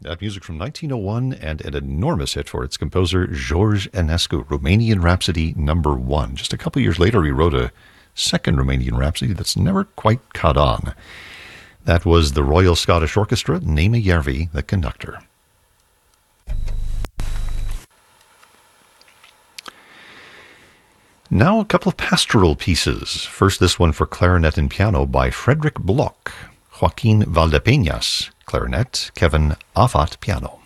That music from 1901 and an enormous hit for its composer, George Enescu, Romanian Rhapsody number 1. Just a couple years later, he wrote a second Romanian Rhapsody that's never quite caught on. That was the Royal Scottish Orchestra, Naima Järvi, the conductor. Now a couple of pastoral pieces. First, this one for clarinet and piano by Frederick Bloch, Joaquin Valdepeñas, clarinet, Kevin Afat, piano.